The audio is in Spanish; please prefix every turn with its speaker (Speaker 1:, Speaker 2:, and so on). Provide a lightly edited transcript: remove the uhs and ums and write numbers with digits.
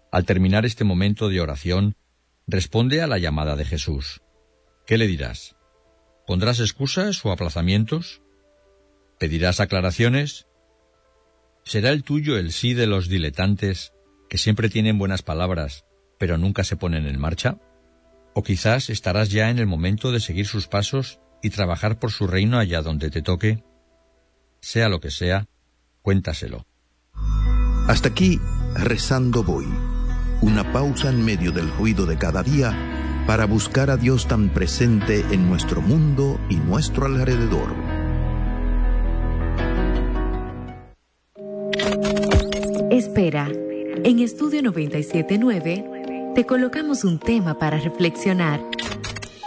Speaker 1: Al terminar este momento de oración, responde a la llamada de Jesús. ¿Qué le dirás? ¿Pondrás excusas o aplazamientos? ¿Pedirás aclaraciones? ¿Será el tuyo el sí de los diletantes, que siempre tienen buenas palabras, pero nunca se ponen en marcha? ¿O quizás estarás ya en el momento de seguir sus pasos y trabajar por su reino allá donde te toque? Sea lo que sea, cuéntaselo.
Speaker 2: Hasta aquí, Rezando Voy. Una pausa en medio del ruido de cada día para buscar a Dios tan presente en nuestro mundo y nuestro alrededor.
Speaker 3: Espera, en Estudio 97.9 te colocamos un tema para reflexionar.